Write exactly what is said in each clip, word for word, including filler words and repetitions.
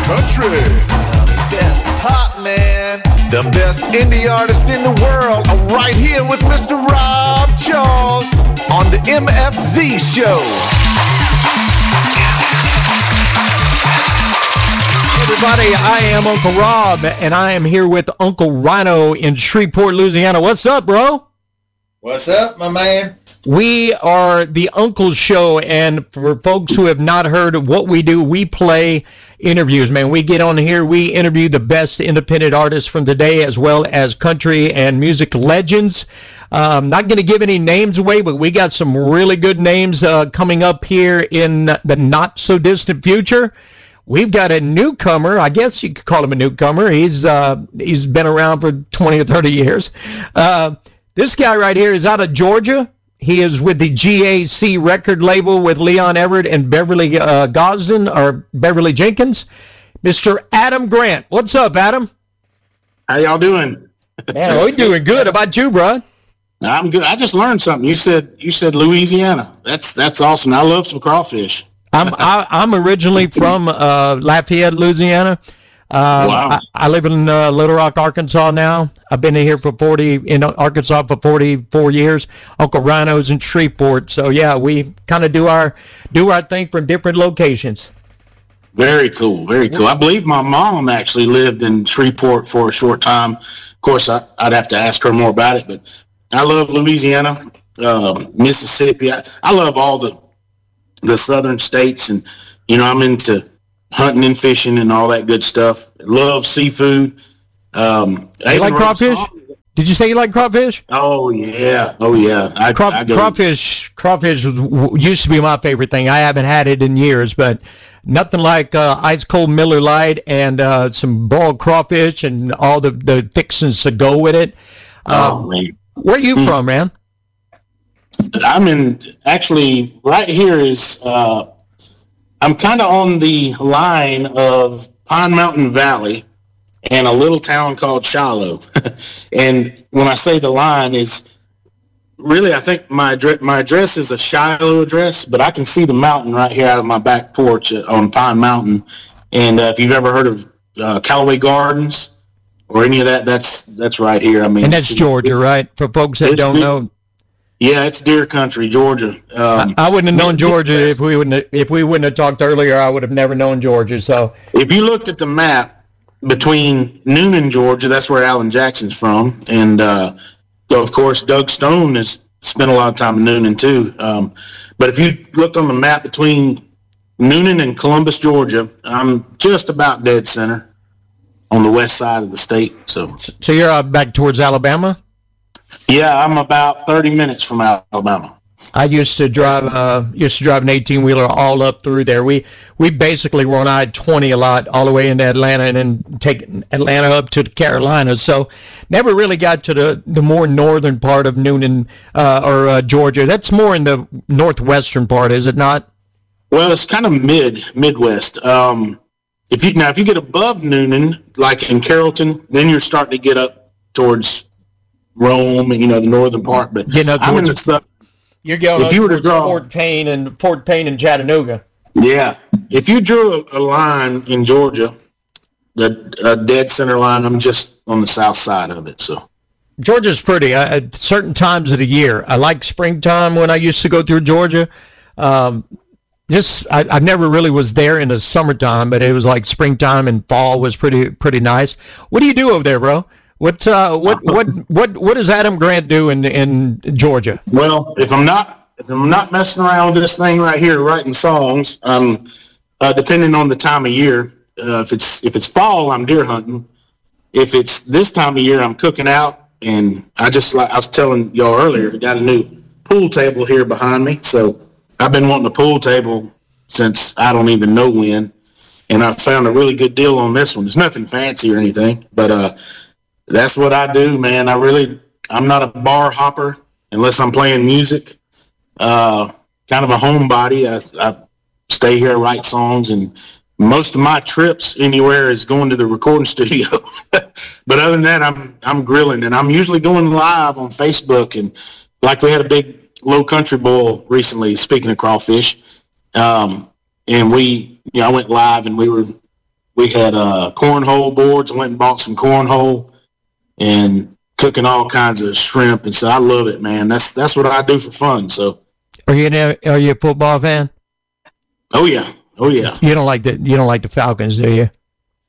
country. The best pop, man. The best indie artist in the world are right here with Mister Rob Charles on the M F Z Show. Everybody, I am Uncle Rob, and I am here with Uncle Rhino in Shreveport, Louisiana. What's up, bro? What's up, my man? We are the Uncle Show, and for folks who have not heard of what we do, we play interviews, man. We get on here, we interview the best independent artists from today, as well as country and music legends. Um, not going to give any names away, but we got some really good names uh, coming up here in the not-so-distant future. We've got a newcomer. I guess you could call him a newcomer. He's uh, he's been around for twenty or thirty years. Uh, this guy right here is out of Georgia. He is with the G A C record label with Leon Everett and Beverly uh, Gosden, or Beverly Jenkins. Mister Adam Grant. What's up, Adam? How y'all doing? Man, we're doing good. How about you, bro? I'm good. I just learned something. You said you said Louisiana. That's that's awesome. I love some crawfish. I'm I, I'm originally from uh, Lafayette, Louisiana. Uh, Wow. I, I live in uh, Little Rock, Arkansas now. I've been here for forty in Arkansas for forty-four years. Uncle Rhino's in Shreveport, so yeah, we kind of do our do our thing from different locations. Very cool. Very cool. I believe my mom actually lived in Shreveport for a short time. Of course, I, I'd have to ask her more about it, but I love Louisiana, um, Mississippi. I, I love all the the southern states, and you know, I'm into hunting and fishing and all that good stuff. Love seafood. Um, You like crawfish? Did you say you like crawfish? Oh yeah, oh yeah. I, Craw, I go, crawfish, crawfish used to be my favorite thing. I haven't had it in years, but nothing like uh, ice cold Miller Lite and uh, some boiled crawfish and all the, the fixings to go with it. Oh Um, man, where are you from, man? I'm in actually right here is. Uh, I'm kind of on the line of Pine Mountain Valley and a little town called Shiloh. And when I say the line, is really, I think my address, my address is a Shiloh address, but I can see the mountain right here out of my back porch on Pine Mountain. And uh, if you've ever heard of uh, Callaway Gardens or any of that, that's that's right here. I mean, And that's Georgia, right? For folks that don't know. Yeah, it's deer country, Georgia. Um, I wouldn't have known Georgia if we wouldn't have, if we wouldn't have talked earlier. I would have never known Georgia. So if you looked at the map between Noonan, Georgia, that's where Alan Jackson's from, and uh, so of course Doug Stone has spent a lot of time in Noonan too. Um, but if you looked on the map between Noonan and Columbus, Georgia, I'm just about dead center on the west side of the state. So, so you're uh, back towards Alabama. yeah, I'm about thirty minutes from Alabama. I used to drive uh, used to drive an eighteen wheeler all up through there. We we basically were on I twenty a lot, all the way into Atlanta, and then take Atlanta up to the Carolinas. So never really got to the, the more northern part of Noonan uh, or uh, Georgia. That's more in the northwestern part, is it not? Well, it's kind of mid Midwest. Um, if you now if you get above Noonan, like in Carrollton, then you're starting to get up towards Rome and, you know, the northern part. But Getting up I'm in towards the stuff. You're going If up you were to towards draw- Fort Payne and Fort Payne and Chattanooga. Yeah, if you drew a, a line in Georgia, the a dead center line, I'm just on the south side of it. So Georgia's pretty uh, at certain times of the year. I like springtime when I used to go through Georgia. Um, just I, I never really was there in the summertime, but it was like springtime and fall was pretty pretty nice. What do you do over there, bro? What uh, what what what what does Adam Grant do in in Georgia? well, if I'm not if I'm not messing around with this thing right here, writing songs, um, uh, depending on the time of year. Uh, if it's if it's fall, I'm deer hunting. If it's this time of year, I'm cooking out. And I just like I was telling y'all earlier, I got a new pool table here behind me. So I've been wanting a pool table since I don't even know when, and I found a really good deal on this one. It's nothing fancy or anything, but uh, that's what I do, man. I really I'm not a bar hopper unless I'm playing music. Uh, kind of a homebody. I, I stay here, write songs, and most of my trips anywhere is going to the recording studio. But other than that, I'm I'm grilling, and I'm usually going live on Facebook. And like we had a big Low Country Bowl recently, speaking of crawfish, um, and we, you know, I went live, and we were We had uh, cornhole boards. Went and bought some cornhole and cooking all kinds of shrimp. And so I love it, man. That's that's what I do for fun. So, are you an, are you a football fan? Oh yeah, oh yeah. You don't like the you don't like the Falcons, do you?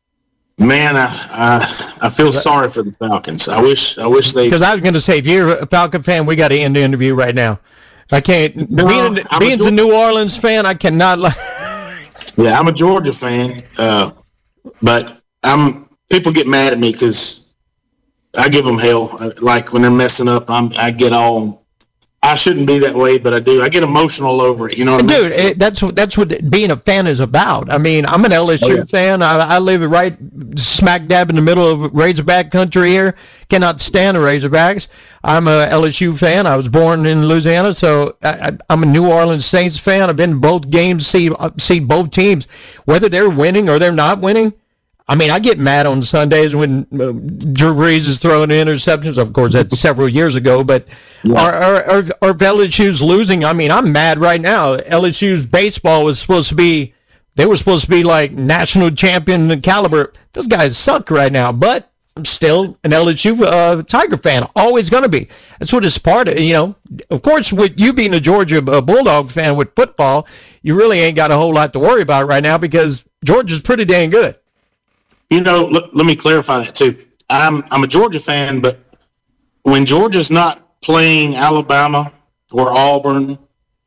Man, I I, I feel sorry for the Falcons. I wish I wish they. Because I was going to say, if you're a Falcon fan, we got to end the interview right now. I can't. No, being I'm being a, a New Orleans fan, I cannot. Like. Yeah, I'm a Georgia fan, uh, but I'm people get mad at me because I give them hell. Like when they're messing up, I'm I get all. I shouldn't be that way, but I do. I get emotional over it. You know what I mean? Dude, it, that's that's what being a fan is about. I mean, I'm an L S U Oh, yeah. fan. I, I live right smack dab in the middle of Razorback country here. Cannot stand the Razorbacks. I'm a L S U fan. I was born in Louisiana, so I, I, I'm a New Orleans Saints fan. I've been to both games, see see both teams, whether they're winning or they're not winning. I mean, I get mad on Sundays when uh, Drew Brees is throwing interceptions. Of course, that's several years ago. But Yeah. are, are, are, are L S U's losing? I mean, I'm mad right now. L S U's baseball was supposed to be, they were supposed to be like national champion caliber. Those guys suck right now. But I'm still an L S U uh, Tiger fan. Always going to be. That's what it's part of, you know. Of course, with you being a Georgia uh, Bulldog fan with football, you really ain't got a whole lot to worry about right now because Georgia's pretty dang good. You know, let, let me clarify that too. I'm I'm a Georgia fan, but when Georgia's not playing Alabama or Auburn,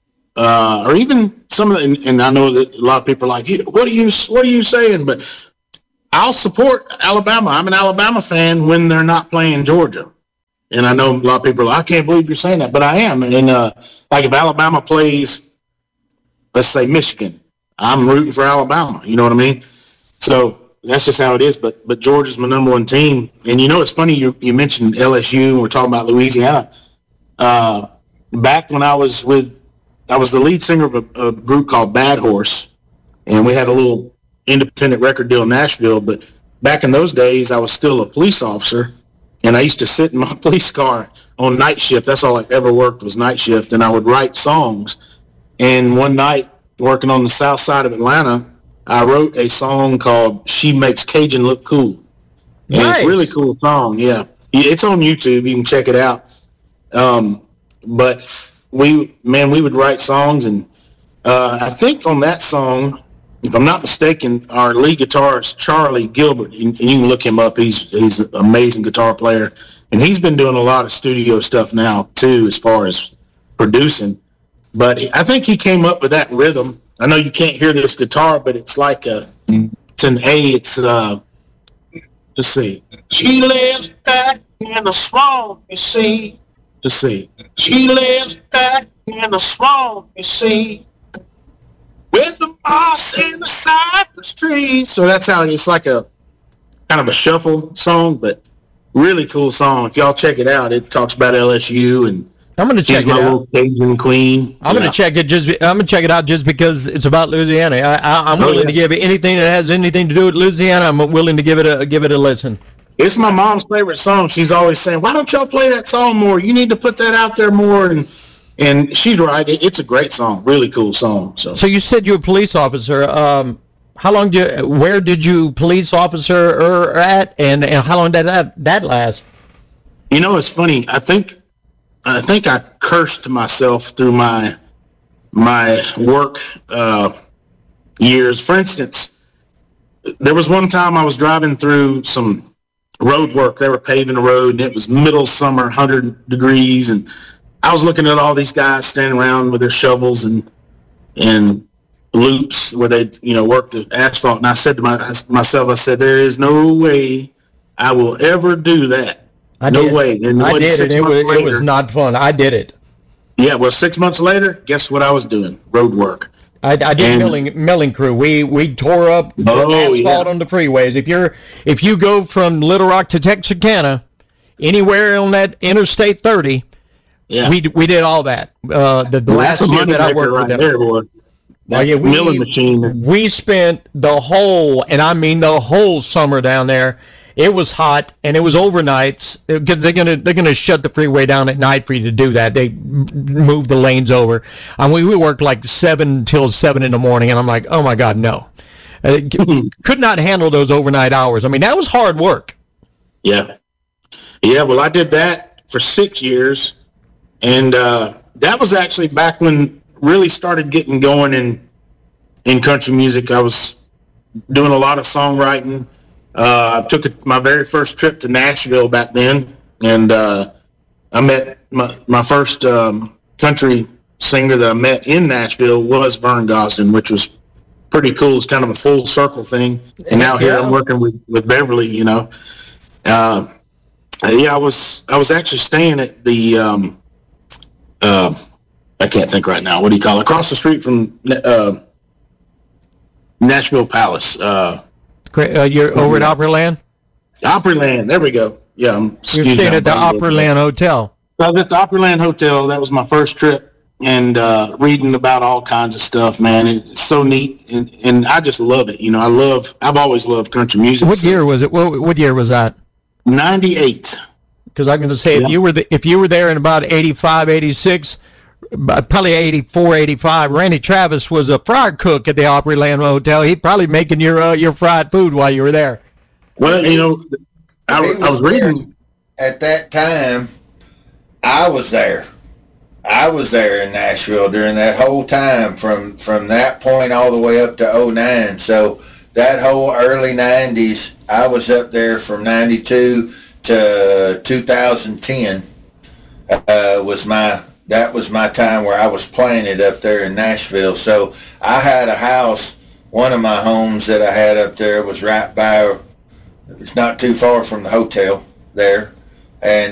uh, or even some of the, and, and I know that a lot of people are like, "What are you What are you saying?" But I'll support Alabama. I'm an Alabama fan when they're not playing Georgia, and I know a lot of people are like, "I can't believe you're saying that," but I am. And uh, like if Alabama plays, let's say Michigan, I'm rooting for Alabama. You know what I mean? So. That's just how it is, but but Georgia's my number one team. And you know, it's funny you you mentioned L S U and we're talking about Louisiana. Uh, back when I was with, I was the lead singer of a, a group called Bad Horse, and we had a little independent record deal in Nashville. But back in those days, I was still a police officer, and I used to sit in my police car on night shift. That's all I ever worked was night shift, and I would write songs. And one night, working on the south side of Atlanta, I wrote a song called "She Makes Cajun Look Cool." And Nice. It's a really cool song. Yeah, it's on YouTube. You can check it out. Um, but we, man, we would write songs, and uh, I think on that song, if I'm not mistaken, our lead guitarist Charlie Gilbert, and you can look him up. He's he's an amazing guitar player, and he's been doing a lot of studio stuff now too, as far as producing. But I think he came up with that rhythm. I know you can't hear this guitar, but it's like a, it's an A. It's, uh, let's see. She lives back in the swamp, you see. Let's see. She lives back in the swamp, you see. With the moss and the cypress trees. So that's how it's like a kind of a shuffle song, but really cool song. If y'all check it out, it talks about L S U and I'm going to check she's it my out. little Cajun queen. I'm Yeah. going to check it just. I'm going to check it out just because it's about Louisiana. I, I, I'm Oh, willing yeah. to give it anything that has anything to do with Louisiana. I'm willing to give it a give it a listen. It's my mom's favorite song. She's always saying, "Why don't y'all play that song more? You need to put that out there more." And and she's right. It, it's a great song, really cool song. So So you said you're a police officer. Um, how long did you? Where did you police officer er, at, and, and how long did that that last? you know, it's funny. I think I think I cursed myself through my my work uh, years. For instance, there was one time I was driving through some road work. They were paving the road, and it was middle summer, one hundred degrees, and I was looking at all these guys standing around with their shovels and and loops where they, you know, work the asphalt. And I said to my, myself, I said, there is no way I will ever do that. I no did. way. And I what, did, six and it months was, it was later- not fun. I did it. Yeah, well, six months later, guess what I was doing? Road work. I, I did And- milling milling crew. We we tore up the Oh, asphalt yeah. on the freeways. If you're if you go from Little Rock to Texarkana, anywhere on that Interstate thirty, Yeah. we we did all that. Uh, the, the Well, last that's a year money that I maker worked right with them. there, boy. That Oh, yeah, we- milling machine. We spent the whole, and I mean the whole summer down there. It was hot, and it was overnights because they're gonna they're gonna shut the freeway down at night for you to do that. They m- move the lanes over. I mean, we worked like seven till seven in the morning, and I'm like, oh my god, no. uh, could not handle those overnight hours. I mean, that was hard work. Yeah. Yeah, well, I did that for six years, and uh, that was actually back when really started getting going in in country music. I was doing a lot of songwriting. Uh, I took a, my very first trip to Nashville back then, and uh, I met my, my first um, country singer that I met in Nashville was Vern Gosdin, which was pretty cool. It's kind of a full circle thing. And now here I'm working with, with Beverly, you know. Uh, yeah, I was I was actually staying at the um, uh, I can't think right now. What do you call it? Across the street from uh, Nashville Palace. Uh, uh, you're over at Opryland? Opryland. There we go. Yeah, I'm You're staying at the Opryland Hotel. I was at the Opryland Hotel. That was my first trip, and uh, reading about all kinds of stuff, man. It's so neat, and, and I just love it. You know, I love. I've always loved country music. What year was it? What, what year was that? ninety-eight. Because I'm going to say, Yeah. if you were the, if you were there in about eighty-five, eighty-six, uh, probably eighty-four, eighty-five, Randy Travis was a fryer cook at the Opryland Hotel. He'd probably making your uh, your fried food while you were there. Well, you know, I, If he I was there reading. at that time. I was there. I was there in Nashville during that whole time, from from that point all the way up to oh nine. So that whole early nineties, I was up there from ninety-two to two thousand ten. Uh, was my that was my time where I was playing it up there in Nashville. So I had a house. One of my homes that I had up there was right by. It's not too far from the hotel there, and